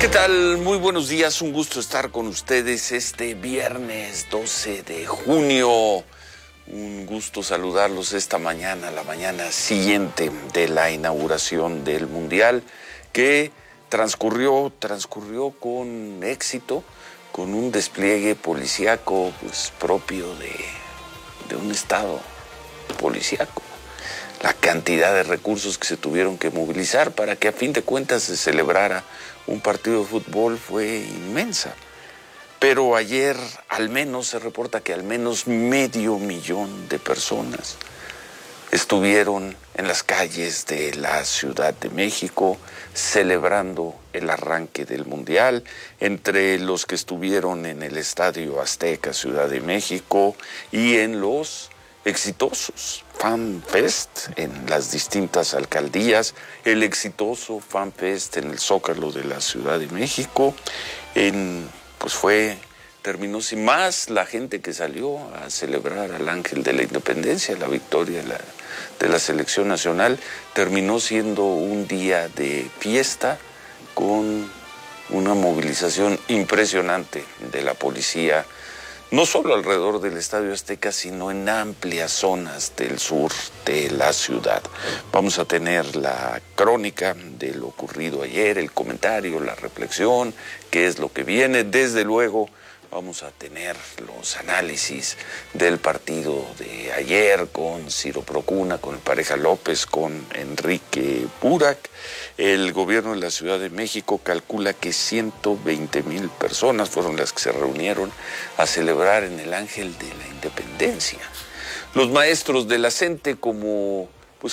¿Qué tal? Muy buenos días, un gusto estar con ustedes este viernes 12 de junio. Un gusto saludarlos esta mañana, la mañana siguiente de la inauguración del Mundial, que transcurrió con éxito, con un despliegue policíaco pues, propio de un estado policíaco. La cantidad de recursos que se tuvieron que movilizar para que a fin de cuentas se celebrara un partido de fútbol fue inmensa. Pero ayer al menos se reporta que al menos 500,000 de personas estuvieron en las calles de la Ciudad de México celebrando el arranque del Mundial, entre los que estuvieron en el Estadio Azteca, Ciudad de México, y en los exitosos Fan Fest en las distintas alcaldías, el exitoso Fan Fest en el Zócalo de la Ciudad de México, terminó sin más la gente que salió a celebrar al Ángel de la Independencia, la victoria de la selección nacional, terminó siendo un día de fiesta con una movilización impresionante de la policía, no solo alrededor del Estadio Azteca, sino en amplias zonas del sur de la ciudad. Vamos a tener la crónica de lo ocurrido ayer, el comentario, la reflexión, qué es lo que viene. Desde luego, vamos a tener los análisis del partido de ayer con Ciro Procuna, con el Pareja López, con Enrique Burak. El gobierno de la Ciudad de México calcula que 120,000 personas fueron las que se reunieron a celebrar en el Ángel de la Independencia. Los maestros de la CENTE, como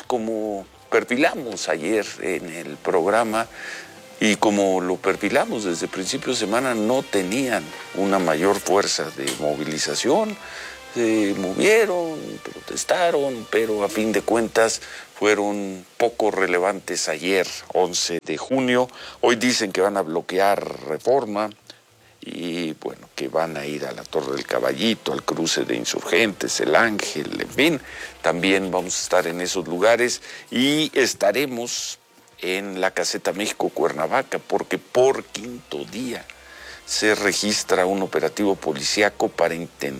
perfilamos ayer en el programa, y como lo perfilamos desde principios de semana, no tenían una mayor fuerza de movilización. Se movieron, protestaron, pero a fin de cuentas fueron poco relevantes ayer, 11 de junio. Hoy dicen que van a bloquear Reforma y bueno, que van a ir a la Torre del Caballito, al cruce de Insurgentes, el Ángel, en fin. También vamos a estar en esos lugares y estaremos en la Caseta México Cuernavaca, porque por quinto día se registra un operativo policíaco para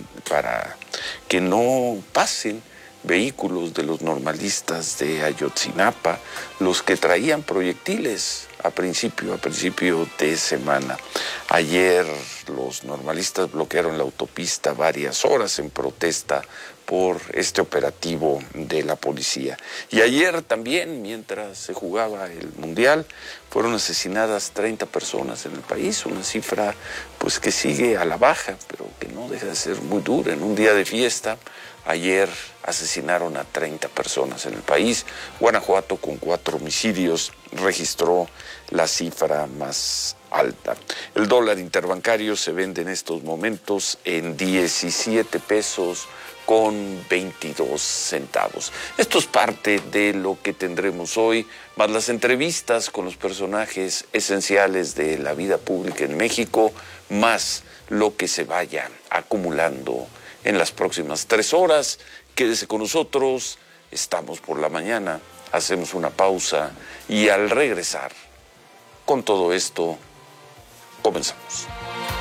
que no pasen vehículos de los normalistas de Ayotzinapa, los que traían proyectiles a principio de semana. Ayer los normalistas bloquearon la autopista varias horas en protesta por este operativo de la policía. Y ayer también, mientras se jugaba el Mundial, fueron asesinadas 30 personas en el país, una cifra pues que sigue a la baja, pero que no deja de ser muy dura. En un día de fiesta, ayer asesinaron a 30 personas en el país. Guanajuato, con 4 homicidios, registró la cifra más alta. El dólar interbancario se vende en estos momentos en 17 pesos con 22 centavos. Esto es parte de lo que tendremos hoy, más las entrevistas con los personajes esenciales de la vida pública en México, más lo que se vaya acumulando en las próximas 3 horas. Quédese con nosotros, estamos por la mañana, hacemos una pausa y al regresar, con todo esto, comenzamos.